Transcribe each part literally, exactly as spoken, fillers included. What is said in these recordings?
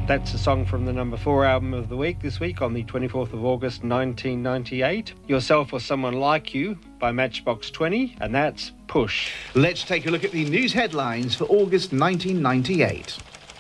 That's a song from the number four album of the week this week on the twenty-fourth of August nineteen ninety-eight. Yourself or Someone Like You by Matchbox twenty, and that's Push. Let's take a look at the news headlines for August nineteen ninety-eight.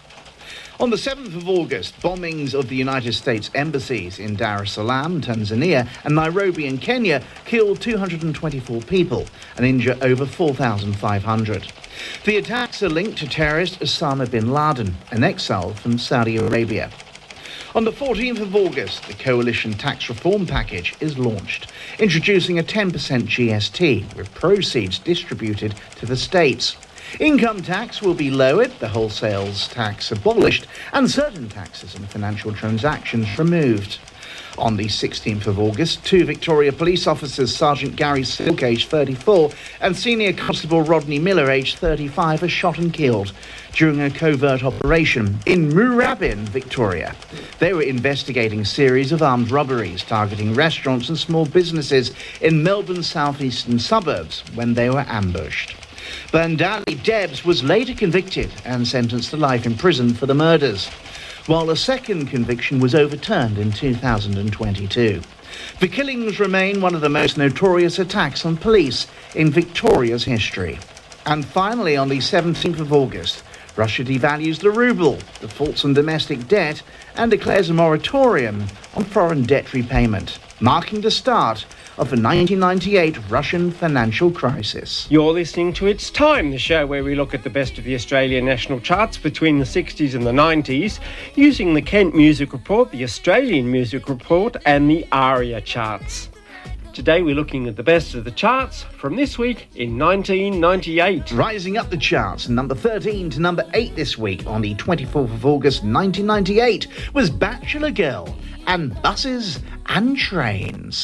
On the seventh of August, bombings of the United States embassies in Dar es Salaam, Tanzania, and Nairobi in Kenya killed two hundred twenty-four people and injured over four thousand five hundred. The attacks are linked to terrorist Osama bin Laden, an exile from Saudi Arabia. On the fourteenth of August, the Coalition Tax Reform Package is launched, introducing a ten percent G S T, with proceeds distributed to the states. Income tax will be lowered, the wholesales tax abolished, and certain taxes on financial transactions removed. On the sixteenth of August, two Victoria police officers, Sergeant Gary Silk, aged thirty-four, and Senior Constable Rodney Miller, aged thirty-five, are shot and killed during a covert operation in Moorabbin, Victoria. They were investigating a series of armed robberies targeting restaurants and small businesses in Melbourne's southeastern suburbs when they were ambushed. Bandali Debs was later convicted and sentenced to life in prison for the murders, while a second conviction was overturned in two thousand twenty-two. The killings remain one of the most notorious attacks on police in Victoria's history. And finally, on the seventeenth of August, Russia devalues the ruble, defaults on domestic debt, and declares a moratorium on foreign debt repayment, marking the start of the nineteen ninety-eight Russian financial crisis. You're listening to It's Time, the show where we look at the best of the Australian national charts between the sixties and the nineties, using the Kent Music Report, the Australian Music Report, and the ARIA charts. Today we're looking at the best of the charts from this week in nineteen ninety-eight. Rising up the charts, number thirteen to number eight this week on the twenty-fourth of August nineteen ninety-eight was Bachelor Girl and Buses and Trains.